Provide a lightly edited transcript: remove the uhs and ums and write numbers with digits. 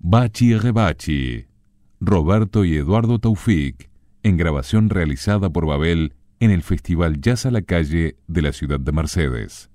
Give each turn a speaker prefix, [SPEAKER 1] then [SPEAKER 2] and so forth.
[SPEAKER 1] Bachi Rebachi, Roberto y Eduardo Taufik, en grabación realizada por Babel en el Festival Jazz a la Calle de la ciudad de Mercedes.